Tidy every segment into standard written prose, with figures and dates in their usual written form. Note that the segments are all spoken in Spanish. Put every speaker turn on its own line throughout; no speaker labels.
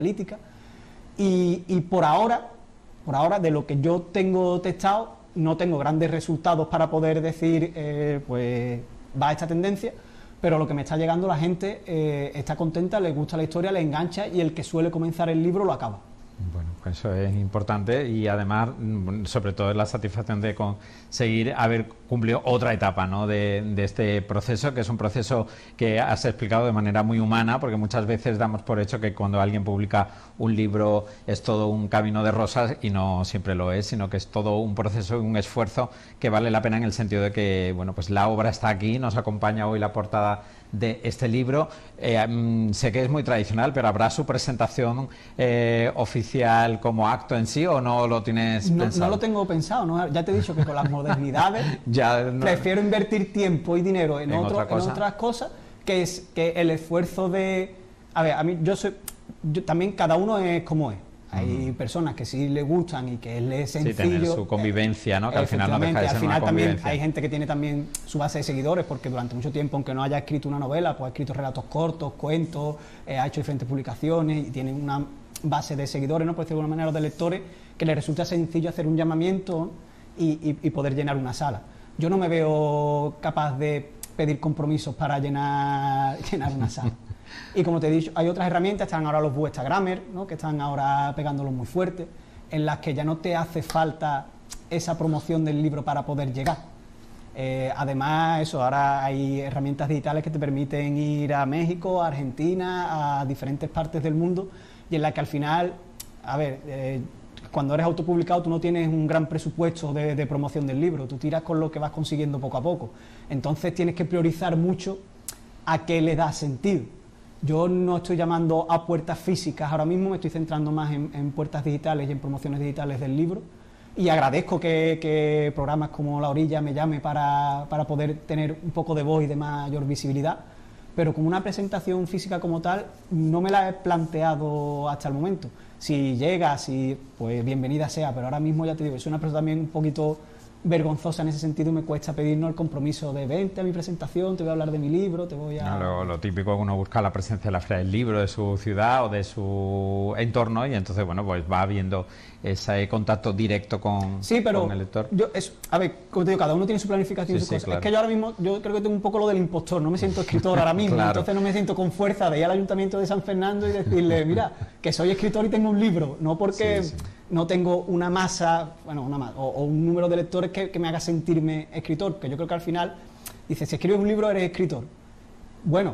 analítica. Y por ahora, de lo que yo tengo testado, no tengo grandes resultados para poder decir, pues va esta tendencia, pero lo que me está llegando, la gente está contenta, le gusta la historia, le engancha, y el que suele comenzar el libro lo acaba.
Bueno, pues eso es importante, y además, sobre todo, es la satisfacción de conseguir haber cumplido otra etapa, ¿no?, de este proceso, que es un proceso que has explicado de manera muy humana, porque muchas veces damos por hecho que cuando alguien publica un libro es todo un camino de rosas, y no siempre lo es, sino que es todo un proceso y un esfuerzo que vale la pena, en el sentido de que, bueno, pues la obra está aquí, nos acompaña hoy la portada de este libro. Sé que es muy tradicional, pero ¿habrá su presentación oficial como acto en sí, o no lo tienes pensado?
No lo tengo pensado, ¿no? Ya te he dicho que con las modernidades prefiero invertir tiempo y dinero en otras cosas, que es que el esfuerzo de... A ver, a mí yo también, cada uno es como es. Hay personas que sí le gustan y que es sencillo.
Sí, tener su convivencia, ¿no? Que al final no deja de ser una
también
convivencia.
Hay gente que tiene también su base de seguidores, porque durante mucho tiempo, aunque no haya escrito una novela, pues ha escrito relatos cortos, cuentos, ha hecho diferentes publicaciones y tiene una base de seguidores, ¿no?, por decirlo de alguna manera, de lectores, que le resulta sencillo hacer un llamamiento y poder llenar una sala. Yo no me veo capaz de pedir compromisos para llenar una sala. Y como te he dicho, hay otras herramientas, están ahora los Bookstagrammer, ¿no?, que están ahora pegándolo muy fuerte, en las que ya no te hace falta esa promoción del libro para poder llegar. Además, eso, ahora hay herramientas digitales que te permiten ir a México, a Argentina, a diferentes partes del mundo, y en las que al final, a ver, cuando eres autopublicado tú no tienes un gran presupuesto de promoción del libro, tú tiras con lo que vas consiguiendo poco a poco. Entonces tienes que priorizar mucho a qué le da sentido. Yo no estoy llamando a puertas físicas ahora mismo, me estoy centrando más en puertas digitales y en promociones digitales del libro, y agradezco que programas como La Orilla me llame para poder tener un poco de voz y de mayor visibilidad, pero como una presentación física como tal no me la he planteado hasta el momento. Si llega, pues bienvenida sea, pero ahora mismo ya te digo, soy una persona también un poquito vergonzosa en ese sentido, y me cuesta pedirnos el compromiso de vente a mi presentación, te voy a hablar de mi libro, te voy a...
No, lo típico, uno busca la presencia de la Feria del Libro de su ciudad o de su entorno, y entonces, bueno, pues va habiendo ese contacto directo con el lector.
A ver, como te digo, cada uno tiene su planificación y sus cosas. Claro. Es que yo ahora mismo, yo creo que tengo un poco lo del impostor, no me siento escritor ahora mismo, claro. Entonces no me siento con fuerza de ir al Ayuntamiento de San Fernando y decirle, mira, que soy escritor y tengo un libro, no porque... no tengo una masa, o un número de lectores que me haga sentirme escritor, que yo creo que al final, dice, si escribes un libro eres escritor. Bueno,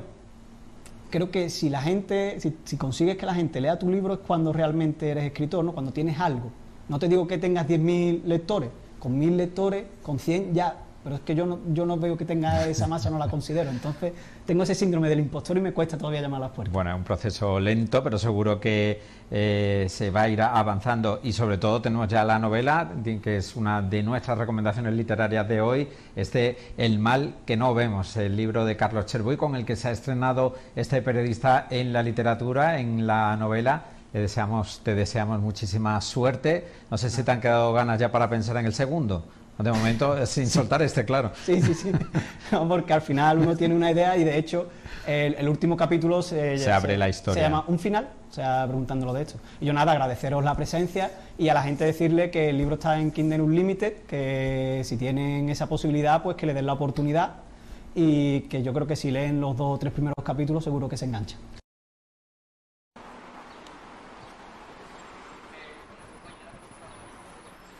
creo que si consigues que la gente lea tu libro es cuando realmente eres escritor, ¿no? Cuando tienes algo. No te digo que tengas 10.000 lectores, con 1.000 lectores, con 100 ya, pero es que yo no veo que tenga esa masa, no la considero. Entonces tengo ese síndrome del impostor y me cuesta todavía llamar a las puertas.
Bueno, es un proceso lento, pero seguro que se va a ir avanzando, y sobre todo tenemos ya la novela, que es una de nuestras recomendaciones literarias de hoy, El mal que no vemos, el libro de Carlos Cherbuy, con el que se ha estrenado este periodista en la literatura, en la novela. Te deseamos muchísima suerte. No sé si te han quedado ganas ya para pensar en el segundo. De momento, sin soltar claro.
Sí. No, porque al final uno tiene una idea, y de hecho el último capítulo se
abre la historia.
Se llama Un final, o sea, preguntándolo de esto. Y yo nada, agradeceros la presencia, y a la gente decirle que el libro está en Kindle Unlimited, que si tienen esa posibilidad, pues que le den la oportunidad, y que yo creo que si leen los 2 o 3 primeros capítulos seguro que se enganchan.